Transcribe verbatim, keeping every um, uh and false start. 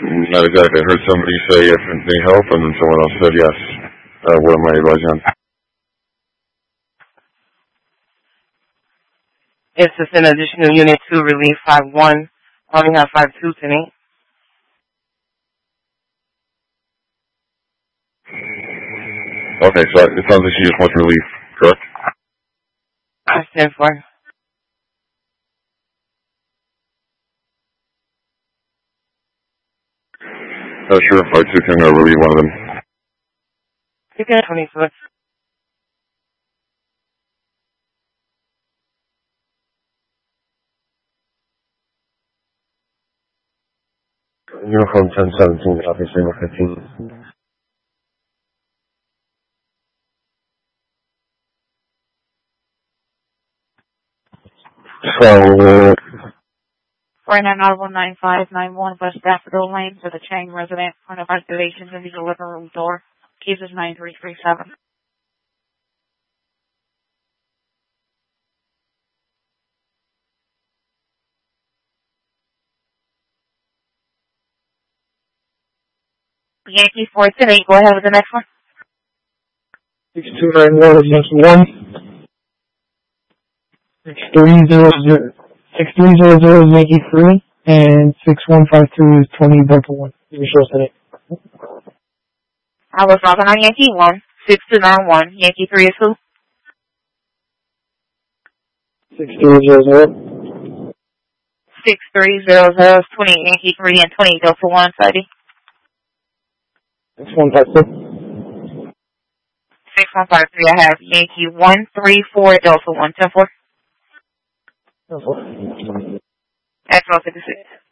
Not exactly. I heard somebody say if they help, and then someone else said yes. Uh, what am I advising on? It's just an additional unit two, relief five one. Only have five two tonight. Okay, so it sounds like she just wants relief, correct? I stand for. Uh, sure, five two can uh, relieve one of them. You can twenty-foot. Uniform ten seventeen, copy single fifteen. So, uh, four nine Audible nine five nine one West Daffodil Lane to the Chang resident. Front of activations in the living room door. Keys is nine three three seven. Yankee four ten eight, go ahead with the next one. six two nine one is Yankee one. six three zero zero, six three zero zero is Yankee three. And six one five two is twenty Delta one. Initials today. I was talking on Yankee one. six two nine one. Yankee three is who? six three zero zero. six three zero zero is twenty Yankee three and twenty Delta one, Friday. six one five two. six one five three, I have Yankee one three four Delta one, ten four. ten four. That's all fifty-six.